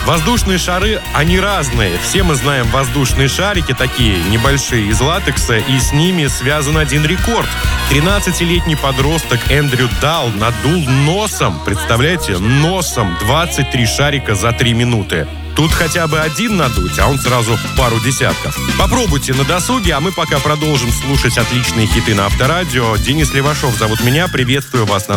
Воздушные шары, они разные. Все мы знаем воздушные шарики, такие небольшие, из латекса, и с ними связан один рекорд. 13-летний подросток Эндрю Далл надул носом, представляете, носом 23 шарика за 3 минуты. Тут хотя бы один надуть, а он сразу пару десятков. Попробуйте на досуге, а мы пока продолжим слушать отличные хиты на Авторадио. Денис Левашов зовут меня. Приветствую вас на